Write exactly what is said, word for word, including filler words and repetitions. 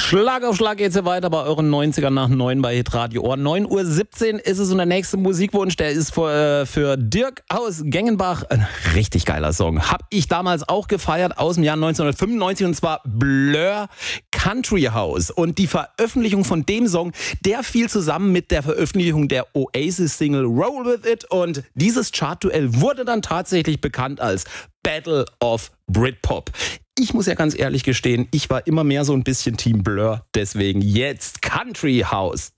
Schlag auf Schlag geht's hier weiter bei euren neunzigern nach neun bei Hitradio Ohr. neun Uhr siebzehn ist es und der nächste Musikwunsch, der ist für, äh, für Dirk aus Gengenbach. Ein richtig geiler Song. Hab ich damals auch gefeiert aus dem Jahr neunzehnhundertfünfundneunzig und zwar Blur Country House. Und die Veröffentlichung von dem Song, der fiel zusammen mit der Veröffentlichung der Oasis-Single Roll With It und dieses Chartduell wurde dann tatsächlich bekannt als Battle of Britpop. Ich muss ja ganz ehrlich gestehen, ich war immer mehr so ein bisschen Team Blur, deswegen jetzt Country House.